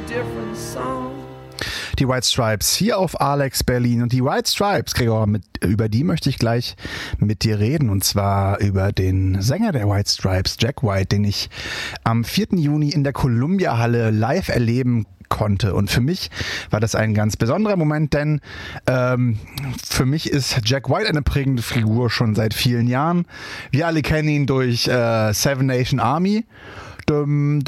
different song. Die White Stripes hier auf Alex Berlin. Und die White Stripes, Gregor, über die möchte ich gleich mit dir reden. Und zwar über den Sänger der White Stripes, Jack White, den ich am 4. Juni in der Columbia Halle live erleben konnte. Und für mich war das ein ganz besonderer Moment, denn für mich ist Jack White eine prägende Figur schon seit vielen Jahren. Wir alle kennen ihn durch Seven Nation Army. Das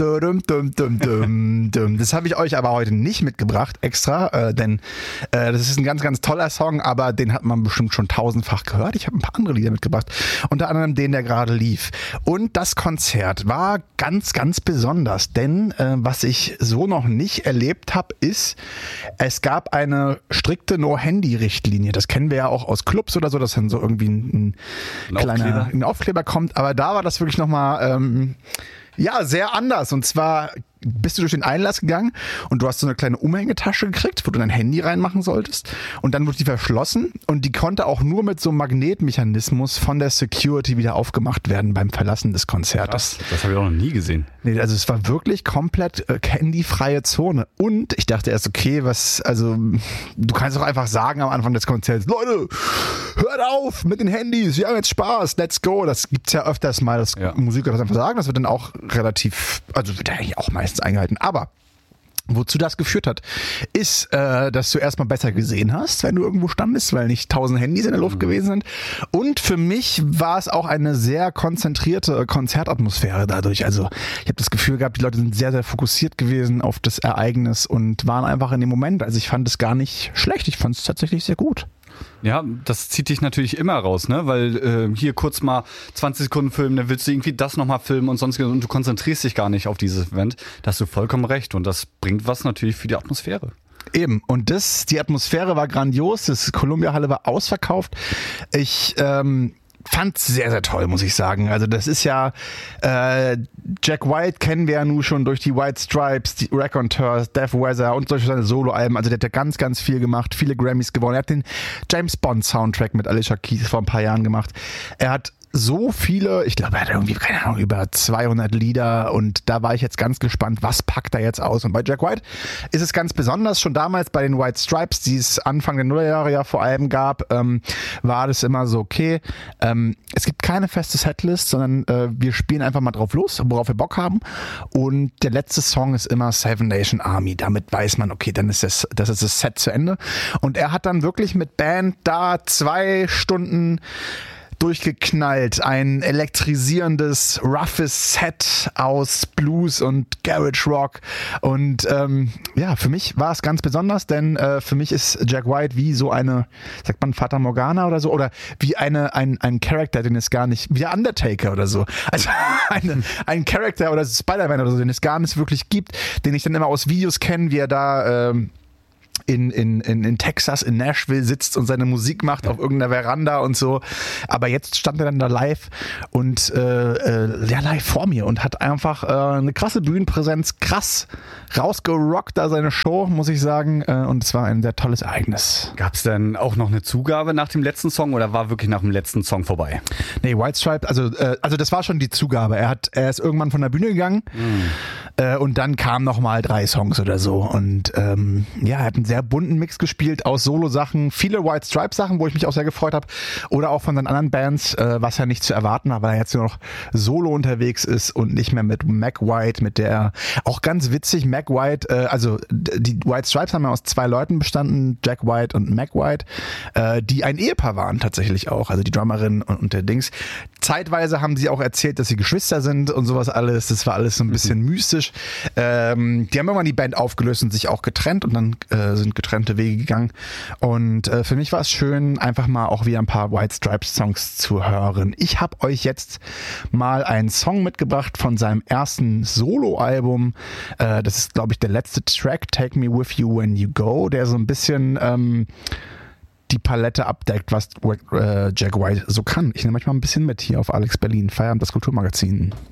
habe ich euch aber heute nicht mitgebracht, extra, denn das ist ein ganz, ganz toller Song, aber den hat man bestimmt schon tausendfach gehört. Ich habe ein paar andere Lieder mitgebracht, unter anderem den, der gerade lief. Und das Konzert war ganz, ganz besonders, denn was ich so noch nicht erlebt habe, ist, es gab eine strikte No-Handy-Richtlinie. Das kennen wir ja auch aus Clubs oder so, dass dann so irgendwie ein kleiner Aufkleber kommt, aber da war das wirklich nochmal ja, sehr anders. Und zwar bist du durch den Einlass gegangen und du hast so eine kleine Umhängetasche gekriegt, wo du dein Handy reinmachen solltest. Und dann wurde die verschlossen und die konnte auch nur mit so einem Magnetmechanismus von der Security wieder aufgemacht werden beim Verlassen des Konzertes. Das habe ich auch noch nie gesehen. Nee, also es war wirklich komplett handyfreie Zone. Und ich dachte erst, okay, du kannst doch einfach sagen am Anfang des Konzerts, Leute, hört auf mit den Handys, wir haben jetzt Spaß, let's go. Das gibt's ja öfters mal, dass Musiker das einfach sagen. Das wird dann auch wird eigentlich auch meistens eingehalten. Aber wozu das geführt hat, ist, dass du erstmal besser gesehen hast, wenn du irgendwo standest, weil nicht 1000 Handys in der Luft gewesen sind. Und für mich war es auch eine sehr konzentrierte Konzertatmosphäre dadurch. Also ich habe das Gefühl gehabt, die Leute sind sehr, sehr fokussiert gewesen auf das Ereignis und waren einfach in dem Moment. Also ich fand es gar nicht schlecht. Ich fand es tatsächlich sehr gut. Ja, das zieht dich natürlich immer raus, ne? Weil hier kurz mal 20 Sekunden filmen, dann willst du irgendwie das nochmal filmen und sonst und du konzentrierst dich gar nicht auf dieses Event. Da hast du vollkommen recht und das bringt was natürlich für die Atmosphäre. Eben, und die Atmosphäre war grandios, das Columbia Halle war ausverkauft. Ich fand's sehr, sehr toll, muss ich sagen. Also das ist ja, Jack White kennen wir ja nun schon durch die White Stripes, die Raconteurs, Death Weather und solche seine Soloalben. Also der hat ja ganz, ganz viel gemacht, viele Grammys gewonnen. Er hat den James Bond Soundtrack mit Alicia Keys vor ein paar Jahren gemacht. Er hat so viele, ich glaube, er hat irgendwie, keine Ahnung, über 200 Lieder und da war ich jetzt ganz gespannt, was packt er jetzt aus. Und bei Jack White ist es ganz besonders, schon damals bei den White Stripes, die es Anfang der Nullerjahre ja vor allem gab, war das immer so, okay, es gibt keine feste Setlist, sondern wir spielen einfach mal drauf los, worauf wir Bock haben und der letzte Song ist immer Seven Nation Army, damit weiß man, okay, dann ist das Set zu Ende und er hat dann wirklich mit Band da 2 Stunden durchgeknallt. Ein elektrisierendes, roughes Set aus Blues und Garage Rock. Und für mich war es ganz besonders, denn für mich ist Jack White wie so eine, sagt man Fata Morgana oder so, oder wie ein Charakter, den es gar nicht, wie der Undertaker oder so. Also ein Charakter oder Spider-Man oder so, den es gar nicht wirklich gibt, den ich dann immer aus Videos kenne, wie er da in Texas, in Nashville sitzt und seine Musik macht auf irgendeiner Veranda und so. Aber jetzt stand er dann da live und live vor mir und hat einfach eine krasse Bühnenpräsenz, krass rausgerockt da seine Show, muss ich sagen. Und es war ein sehr tolles Ereignis. Gab es denn auch noch eine Zugabe nach dem letzten Song oder war wirklich nach dem letzten Song vorbei? Nee, White Stripe, also das war schon die Zugabe. Er ist irgendwann von der Bühne gegangen und dann kamen nochmal 3 Songs oder so. Und er hat einen sehr bunten Mix gespielt aus Solo-Sachen, viele White Stripes-Sachen, wo ich mich auch sehr gefreut habe, oder auch von seinen anderen Bands, was ja nicht zu erwarten war, weil er jetzt nur noch solo unterwegs ist und nicht mehr mit Mac White, mit der, auch ganz witzig, Mac White, also die White Stripes haben ja aus 2 Leuten bestanden, Jack White und Mac White, die ein Ehepaar waren tatsächlich auch, also die Drummerin und der Dings. Zeitweise haben sie auch erzählt, dass sie Geschwister sind und sowas alles, das war alles so ein bisschen mystisch. Die haben irgendwann die Band aufgelöst und sich auch getrennt und dann sind getrennte Wege gegangen. Und für mich war es schön, einfach mal auch wieder ein paar White Stripes Songs zu hören. Ich habe euch jetzt mal einen Song mitgebracht von seinem ersten Solo-Album. Das ist, glaube ich, der letzte Track, Take Me With You When You Go, der so ein bisschen die Palette abdeckt, was Jack White so kann. Ich nehme euch mal ein bisschen mit hier auf Alex Berlin, Feierabend, das Kulturmagazin.